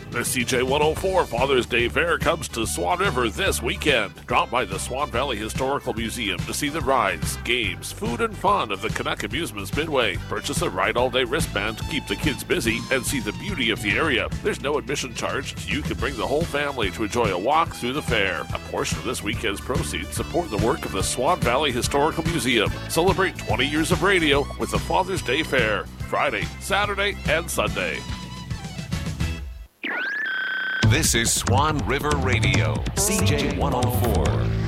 The CJ104 Father's Day Fair comes to Swan River this weekend. Drop by the Swan Valley Historical Museum to see the rides, games, food, and fun of the Canuck Amusements Midway. Purchase a Ride All Day wristband to keep the kids busy and see the beauty of the area. There's no admission charge, so you can bring the whole family to enjoy a walk through the fair. A portion of this weekend's proceeds support the work of the Swan Valley Historical Museum. Celebrate 20 years of radio with the Father's Day Fair, Friday, Saturday, and Sunday. This is Swan River Radio, CJ104.